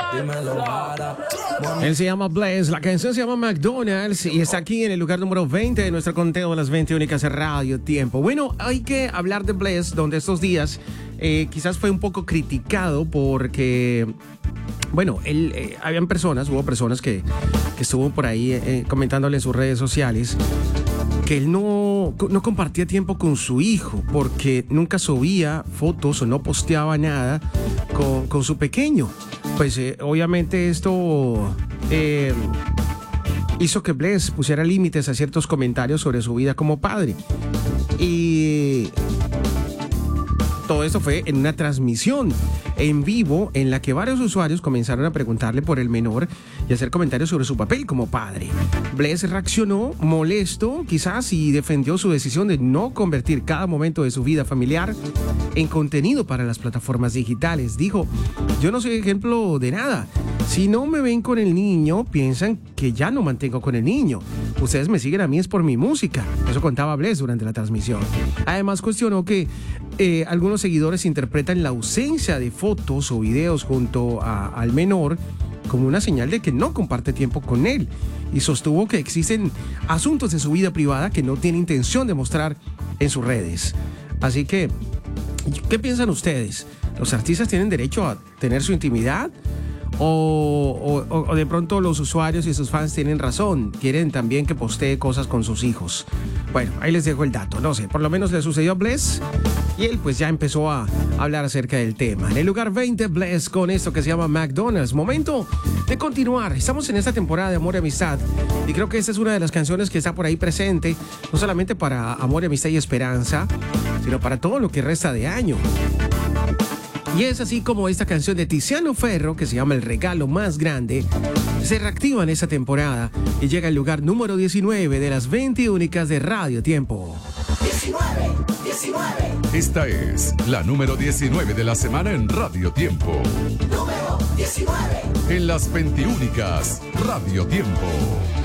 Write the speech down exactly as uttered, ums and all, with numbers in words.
Él se llama Bless, la canción se llama McDonald's y está aquí en el lugar número veinte de nuestro conteo de las veinte únicas de Radio Tiempo. Bueno, hay que hablar de Bless, donde estos días eh, quizás fue un poco criticado porque, bueno, él, eh, habían personas, hubo personas que, que estuvo por ahí eh, comentándole en sus redes sociales que él no, no compartía tiempo con su hijo porque nunca subía fotos o no posteaba nada con, con su pequeño. Pues eh, obviamente esto eh, hizo que Bless pusiera límites a ciertos comentarios sobre su vida como padre. Y todo esto fue en una transmisión en vivo en la que varios usuarios comenzaron a preguntarle por el menor y hacer comentarios sobre su papel como padre. Bless reaccionó molesto, quizás, y defendió su decisión de no convertir cada momento de su vida familiar en contenido para las plataformas digitales. Dijo: yo no soy ejemplo de nada. Si no me ven con el niño, piensan que ya no mantengo con el niño. Ustedes me siguen a mí es por mi música. Eso contaba Bless durante la transmisión. Además, cuestionó que eh, algunos seguidores interpretan la ausencia de fotos o videos junto a, al menor como una señal de que no comparte tiempo con él, y sostuvo que existen asuntos de su vida privada que no tiene intención de mostrar en sus redes. Así que, ¿qué piensan ustedes? ¿Los artistas tienen derecho a tener su intimidad? O, o, o de pronto los usuarios y sus fans tienen razón, quieren también que postee cosas con sus hijos. Bueno, ahí les dejo el dato, no sé, por lo menos le sucedió a Bless y él pues ya empezó a hablar acerca del tema. En el lugar veinte, Bless con esto que se llama McDonald's. Momento de continuar, estamos en esta temporada de Amor y Amistad y creo que esta es una de las canciones que está por ahí presente, no solamente para Amor, Amistad y Esperanza, sino para todo lo que resta de año. Y es así como esta canción de Tiziano Ferro, que se llama El Regalo Más Grande, se reactiva en esta temporada y llega al lugar número diecinueve de las veinte únicas de Radio Tiempo. diecinueve, diecinueve. Esta es la número diecinueve de la semana en Radio Tiempo. Número diecinueve. En las veinte únicas Radio Tiempo.